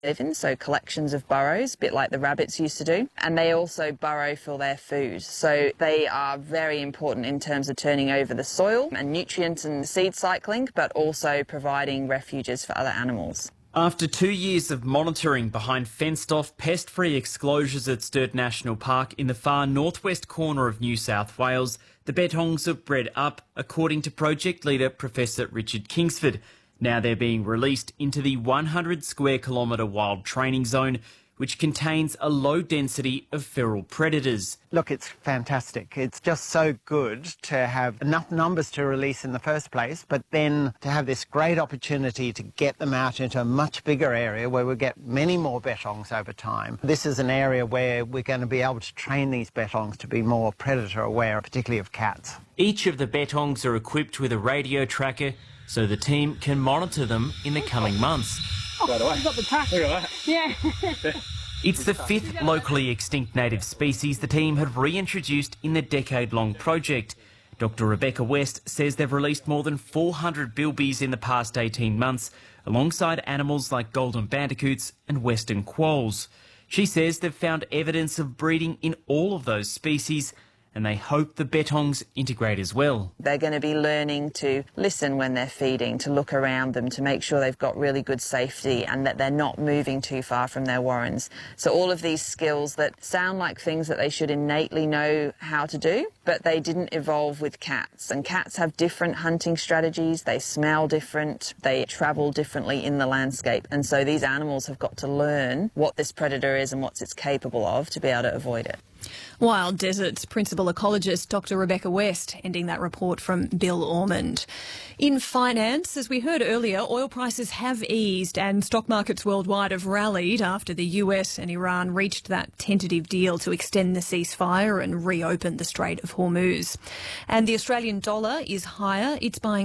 live in, so collections of burrows, a bit like the rabbits used to do, and they also burrow for their food. So they are very important in terms of turning over the soil and nutrients and seed cycling, but also providing refuges for other animals. After 2 years of monitoring behind fenced-off, pest-free exclosures at Sturt National Park in the far northwest corner of New South Wales, the bettongs have bred up, according to project leader Professor Richard Kingsford. Now they're being released into the 100 square kilometre wild training zone, which contains a low density of feral predators. Look, it's fantastic. It's just so good to have enough numbers to release in the first place, but then to have this great opportunity to get them out into a much bigger area where we get many more bettongs over time. This is an area where we're going to be able to train these bettongs to be more predator aware, particularly of cats. Each of the bettongs are equipped with a radio tracker, so the team can monitor them in the coming months. Right away. You've got the track. Look at that. Yeah. It's the fifth locally extinct native species the team have reintroduced in the decade-long project. Dr Rebecca West says they've released more than 400 bilbies in the past 18 months, alongside animals like golden bandicoots and western quolls. She says they've found evidence of breeding in all of those species, and they hope the bettongs integrate as well. They're going to be learning to listen when they're feeding, to look around them, to make sure they've got really good safety and that they're not moving too far from their warrens. So all of these skills that sound like things that they should innately know how to do, but they didn't evolve with cats. And cats have different hunting strategies, they smell different, they travel differently in the landscape. And so these animals have got to learn what this predator is and what it's capable of to be able to avoid it. Wild Deserts principal ecologist Dr Rebecca West ending that report from Bill Ormond. In finance, as we heard earlier, oil prices have eased and stock markets worldwide have rallied after the US and Iran reached that tentative deal to extend the ceasefire and reopen the Strait of Hormuz. And the Australian dollar is higher. It's buying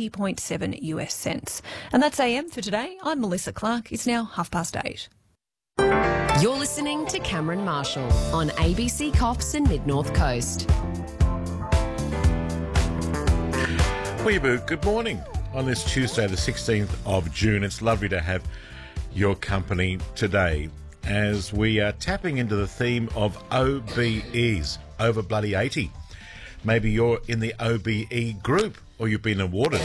70.7 US cents. And that's AM for today. I'm Melissa Clark. It's now 8:30. You're listening to Cameron Marshall on ABC Cops and Mid-North Coast. Weeaboo, good morning. On this Tuesday, the 16th of June, it's lovely to have your company today as we are tapping into the theme of OBEs, over bloody 80. Maybe you're in the OBE group or you've been awarded